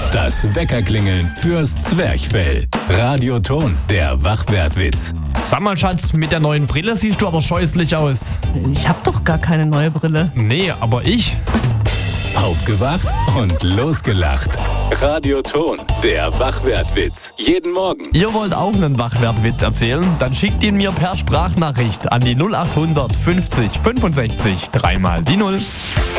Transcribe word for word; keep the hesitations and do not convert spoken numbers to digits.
Das Weckerklingeln fürs Zwerchfell. Radioton, der Wachwertwitz. Sag mal, Schatz, mit der neuen Brille siehst du aber scheußlich aus. Ich hab doch gar keine neue Brille. Nee, aber ich. Aufgewacht und losgelacht. Radioton, der Wachwertwitz. Jeden Morgen. Ihr wollt auch einen Wachwertwitz erzählen? Dann schickt ihn mir per Sprachnachricht an die null acht hundert fünfzig fünfundsechzig dreimal die Null.